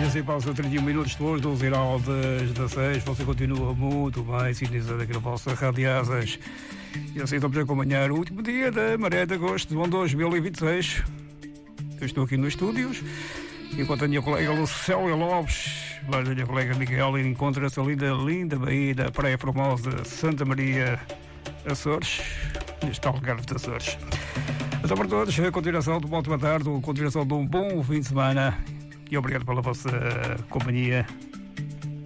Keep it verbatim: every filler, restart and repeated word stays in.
E assim passa trinta e um minutos depois do sinal das dezasseis. Você continua muito bem sintonizado aqui na vossa Rádio Asas. E assim estamos a acompanhar o último dia da Maré de Agosto do ano dois mil e vinte e seis. Eu estou aqui nos estúdios, enquanto a minha colega Lucélia Lopes, mas a minha colega Miguel, encontra-se ali da linda Baía da Praia Formosa, Santa Maria, Açores, neste tal Algarve de Açores. Então, para todos, a continuação de uma ótima tarde, a continuação de um bom fim de semana. E obrigado pela vossa companhia.